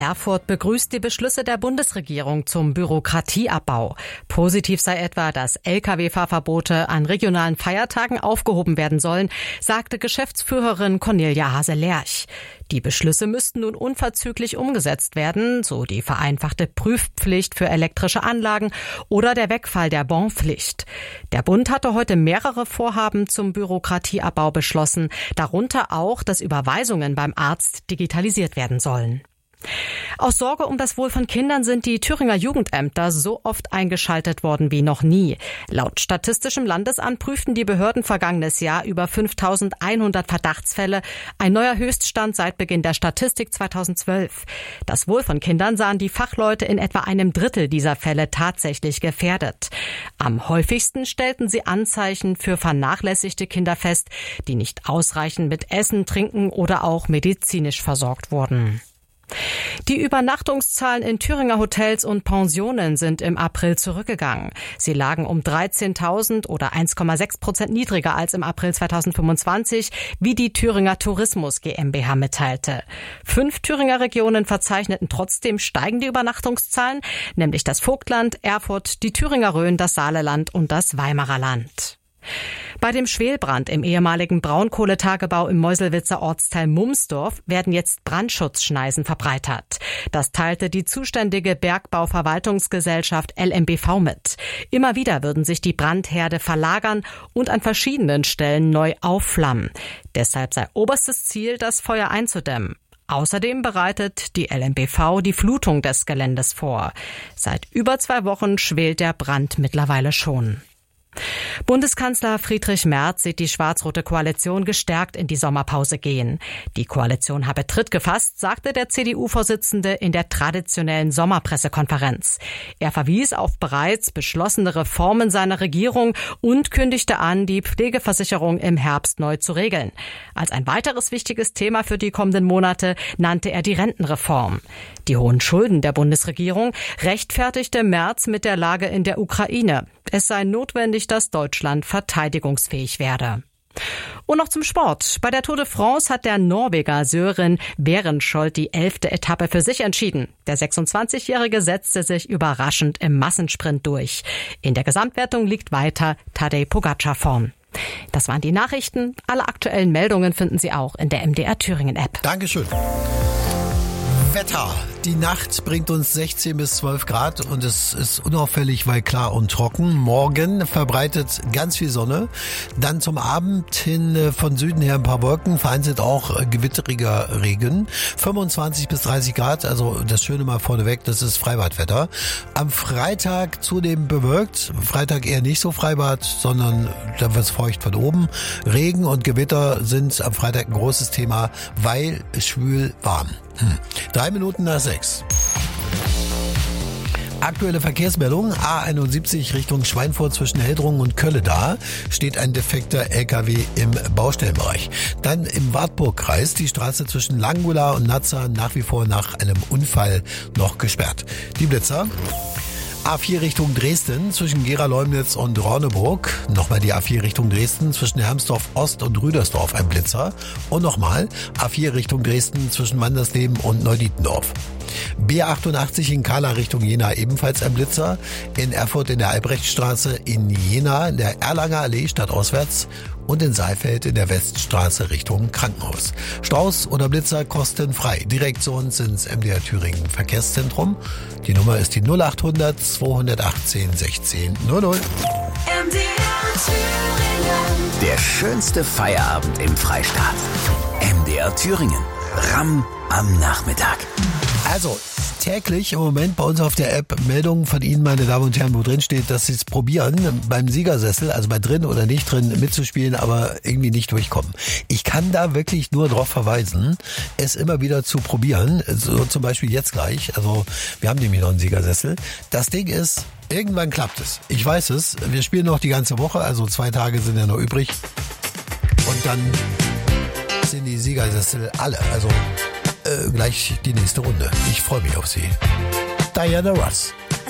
Erfurt begrüßt die Beschlüsse der Bundesregierung zum Bürokratieabbau. Positiv sei etwa, dass Lkw-Fahrverbote an regionalen Feiertagen aufgehoben werden sollen, sagte Geschäftsführerin Cornelia Hase-Lerch. Die Beschlüsse müssten nun unverzüglich umgesetzt werden, so die vereinfachte Prüfpflicht für elektrische Anlagen oder der Wegfall der Bonpflicht. Der Bund hatte heute mehrere Vorhaben zum Bürokratieabbau beschlossen, darunter auch, dass Überweisungen beim Arzt digitalisiert werden sollen. Aus Sorge um das Wohl von Kindern sind die Thüringer Jugendämter so oft eingeschaltet worden wie noch nie. Laut Statistischem Landesamt prüften die Behörden vergangenes Jahr über 5.100 Verdachtsfälle, ein neuer Höchststand seit Beginn der Statistik 2012. Das Wohl von Kindern sahen die Fachleute in etwa einem Drittel dieser Fälle tatsächlich gefährdet. Am häufigsten stellten sie Anzeichen für vernachlässigte Kinder fest, die nicht ausreichend mit Essen, Trinken oder auch medizinisch versorgt wurden. Die Übernachtungszahlen in Thüringer Hotels und Pensionen sind im April zurückgegangen. Sie lagen um 13.000 oder 1,6% niedriger als im April 2025, wie die Thüringer Tourismus GmbH mitteilte. 5 Thüringer Regionen verzeichneten trotzdem steigende Übernachtungszahlen, nämlich das Vogtland, Erfurt, die Thüringer Rhön, das Saarland und das Weimarer Land. Bei dem Schwelbrand im ehemaligen Braunkohletagebau im Meuselwitzer Ortsteil Mumsdorf werden jetzt Brandschutzschneisen verbreitert. Das teilte die zuständige Bergbauverwaltungsgesellschaft LMBV mit. Immer wieder würden sich die Brandherde verlagern und an verschiedenen Stellen neu aufflammen. Deshalb sei oberstes Ziel, das Feuer einzudämmen. Außerdem bereitet die LMBV die Flutung des Geländes vor. Seit über 2 Wochen schwelt der Brand mittlerweile schon. Bundeskanzler Friedrich Merz sieht die schwarz-rote Koalition gestärkt in die Sommerpause gehen. Die Koalition habe Tritt gefasst, sagte der CDU-Vorsitzende in der traditionellen Sommerpressekonferenz. Er verwies auf bereits beschlossene Reformen seiner Regierung und kündigte an, die Pflegeversicherung im Herbst neu zu regeln. Als ein weiteres wichtiges Thema für die kommenden Monate nannte er die Rentenreform. Die hohen Schulden der Bundesregierung rechtfertigte Merz mit der Lage in der Ukraine. Es sei notwendig, dass Deutschland verteidigungsfähig werde. Und noch zum Sport. Bei der Tour de France hat der Norweger Søren Berenskjold die 11. Etappe für sich entschieden. Der 26-Jährige setzte sich überraschend im Massensprint durch. In der Gesamtwertung liegt weiter Tadej Pogačar vorn. Das waren die Nachrichten. Alle aktuellen Meldungen finden Sie auch in der MDR Thüringen App. Dankeschön. Wetter. Die Nacht bringt uns 16 bis 12 Grad und es ist unauffällig, weil klar und trocken. Morgen verbreitet ganz viel Sonne. Dann zum Abend hin von Süden her ein paar Wolken, vereinzelt auch gewitteriger Regen. 25 bis 30 Grad, also das Schöne mal vorneweg, das ist Freibadwetter. Am Freitag zudem bewölkt. Freitag eher nicht so Freibad, sondern da wird es feucht von oben. Regen und Gewitter sind am Freitag ein großes Thema, weil es schwül warm. 3 Minuten nach 6. Aktuelle Verkehrsmeldung. A71 Richtung Schweinfurt zwischen Heldrungen und Kölle da steht ein defekter LKW im Baustellenbereich. Dann im Wartburgkreis die Straße zwischen Langula und Nazza nach wie vor nach einem Unfall noch gesperrt. Die Blitzer. A4 Richtung Dresden zwischen Gera-Leumnitz und Ronneburg. Nochmal die A4 Richtung Dresden zwischen Hermsdorf Ost und Rüdersdorf ein Blitzer. Und nochmal A4 Richtung Dresden zwischen Mandersleben und Neudietendorf. B88 in Kala Richtung Jena ebenfalls ein Blitzer. In Erfurt in der Albrechtstraße, in Jena in der Erlanger Allee stadtauswärts und in Saalfeld in der Weststraße Richtung Krankenhaus. Staus oder Blitzer kostenfrei. Direkt zu uns ins MDR Thüringen Verkehrszentrum. Die Nummer ist die 0800 218 16 00. MDR Thüringen. Der schönste Feierabend im Freistaat. MDR Thüringen. Ramm am Nachmittag. Also täglich im Moment bei uns auf der App Meldungen von Ihnen, meine Damen und Herren, wo drin steht, dass Sie es probieren, beim Siegersessel, also bei drin oder nicht drin, mitzuspielen, aber irgendwie nicht durchkommen. Ich kann da wirklich nur darauf verweisen, es immer wieder zu probieren, so zum Beispiel jetzt gleich, also wir haben nämlich noch einen Siegersessel. Das Ding ist, irgendwann klappt es. Ich weiß es, wir spielen noch die ganze Woche, also 2 Tage sind ja noch übrig und dann sind die Siegersessel alle, also gleich die nächste Runde. Ich freue mich auf Sie. Diana Ross.